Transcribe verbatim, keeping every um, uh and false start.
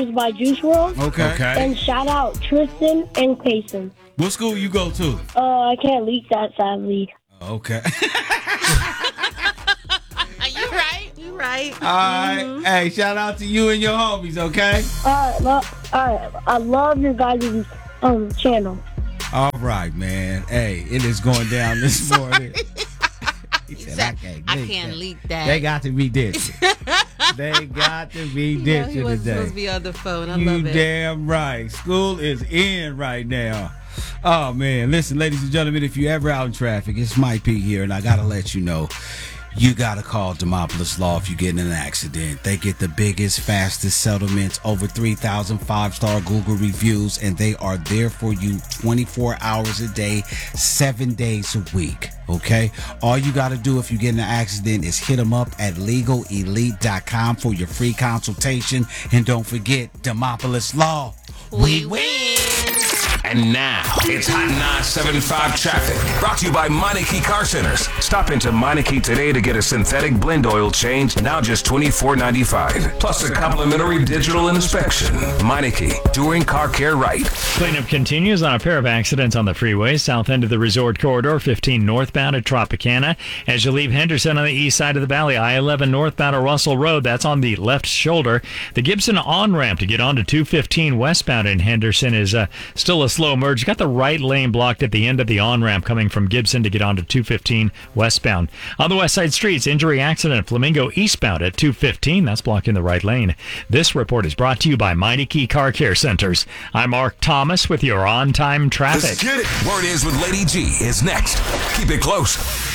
by Juice world. Okay. Okay. And shout out Tristan and Clayson. What school you go to? Uh, I can't leak that, sadly. Okay. You right. You right. All right. Hey, shout out to you and your homies, okay? All right, lo- all right. I love your guys' um channel. All right, man. Hey, it is going down this morning. He said, I can't, I leak can't that. leak that. They got to be ditching. They got to be You know, ditching he wasn't today. supposed to be on the phone. I You love it. damn right. School is in right now. Oh, man. Listen, ladies and gentlemen, if you're ever out in traffic, it's Mike P here, and I got to let you know, you got to call Demopolis Law if you get in an accident. They get the biggest, fastest settlements, over three thousand five-star Google reviews, and they are there for you twenty-four hours a day, seven days a week, okay? All you got to do if you get in an accident is hit them up at legal elite dot com for your free consultation. And don't forget, Demopolis Law. We win. And now, it's Hot nine seventy-five traffic. Brought to you by Meineke Car Centers. Stop into Meineke today to get a synthetic blend oil change, now just twenty-four ninety-five. Plus a complimentary digital inspection. Meineke, doing car care right. Cleanup continues on a pair of accidents on the freeway, south end of the resort corridor, fifteen northbound at Tropicana. As you leave Henderson on the east side of the valley, I eleven northbound at Russell Road, that's on the left shoulder. The Gibson on-ramp to get onto two fifteen westbound in Henderson is uh, still a slow merge. You got the right lane blocked at the end of the on-ramp coming from Gibson to get onto two fifteen westbound. On the west side streets, injury accident, Flamingo eastbound at two fifteen. That's blocking the right lane. This report is brought to you by Meineke Car Care Centers. I'm Mark Thomas with your on-time traffic. Let's get it. Word is with Lady G is next. Keep it close.